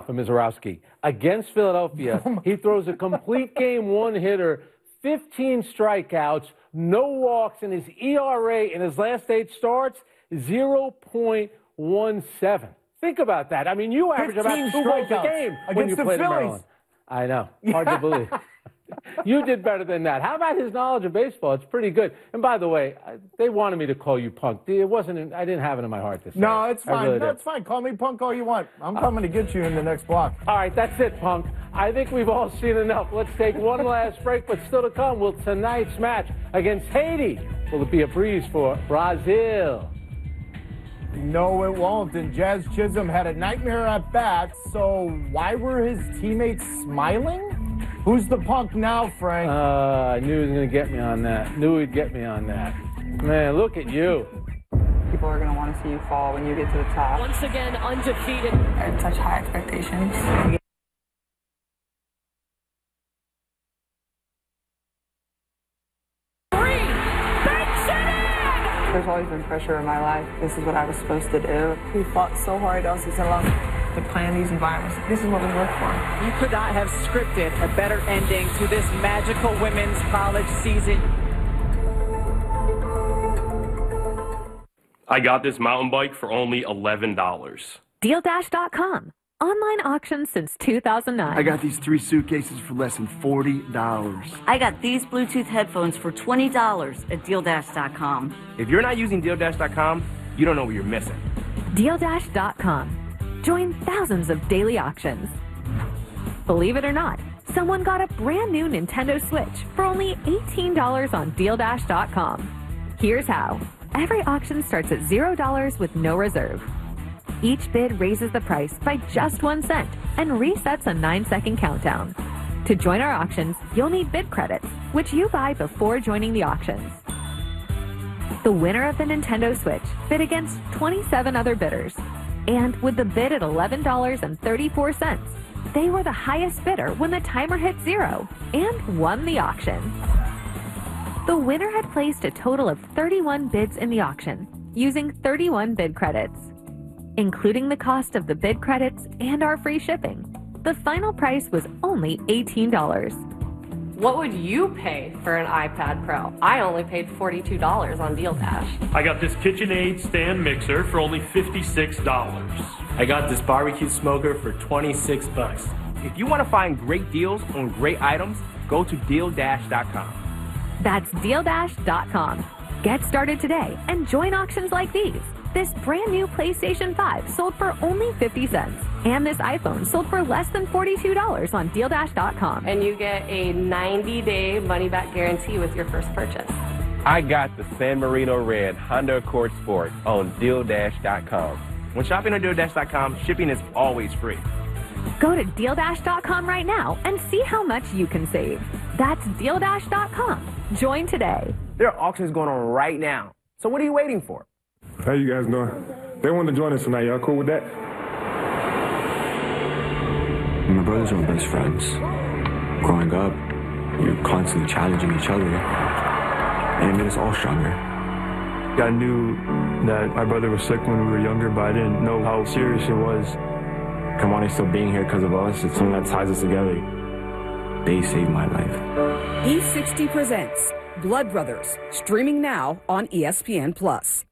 for Mizorowski. Against Philadelphia, he throws a complete game one-hitter, 15 strikeouts, no walks, and his ERA in his last 8 starts, 0.17. Think about that. I mean, you average about 2 goals a game when you play the Maryland. I know. Hard to believe. You did better than that. How about his knowledge of baseball? It's pretty good. And by the way, they wanted me to call you punk. It wasn't. I didn't have it in my heart to say. No, it's fine. Really it's fine. Call me punk all you want. I'm coming to get you in the next block. All right, that's it, punk. I think we've all seen enough. Let's take one last break, but still to come will tonight's match against Haiti. Will it be a breeze for Brazil? No, it won't. And Jazz Chisholm had a nightmare at bat, so why were his teammates smiling? Who's the punk now, Frank? I knew he was going to get me on that. Knew he'd get me on that. Man, look at you. People are going to want to see you fall when you get to the top. Once again, undefeated. I had such high expectations. There's always been pressure in my life. This is what I was supposed to do. We fought so hard all season long to plan these environments. This is what we work for. You could not have scripted a better ending to this magical women's college season. I got this mountain bike for only $11. DealDash.com. Online auction since 2009. I got these 3 suitcases for less than $40. I got these Bluetooth headphones for $20 at DealDash.com. If you're not using DealDash.com, you don't know what you're missing. DealDash.com. Join thousands of daily auctions. Believe it or not, someone got a brand new Nintendo Switch for only $18 on DealDash.com. Here's how. Every auction starts at $0 with no reserve. Each bid raises the price by just 1 cent and resets a 9-second countdown. To join our auctions, you'll need bid credits, which you buy before joining the auctions. The winner of the Nintendo Switch bid against 27 other bidders. And with the bid at $11.34, they were the highest bidder when the timer hit 0 and won the auction. The winner had placed a total of 31 bids in the auction, using 31 bid credits. Including the cost of the bid credits and our free shipping, the final price was only $18. What would you pay for an iPad Pro? I only paid $42 on DealDash. I got this KitchenAid stand mixer for only $56. I got this barbecue smoker for $26. If you want to find great deals on great items, go to DealDash.com. That's DealDash.com. Get started today and join auctions like these. This brand new PlayStation 5 sold for only 50 cents. And this iPhone sold for less than $42 on DealDash.com. And you get a 90-day money-back guarantee with your first purchase. I got the San Marino Red Honda Accord Sport on DealDash.com. When shopping on DealDash.com, shipping is always free. Go to DealDash.com right now and see how much you can save. That's DealDash.com. Join today. There are auctions going on right now. So what are you waiting for? How you guys doing? They want to join us tonight. Y'all cool with that? My brothers are best friends. Growing up, you're constantly challenging each other. And it made us all stronger. I knew that my brother was sick when we were younger, but I didn't know how serious it was. Kamani's still being here because of us. It's something that ties us together. They saved my life. E60 presents Blood Brothers, streaming now on ESPN+.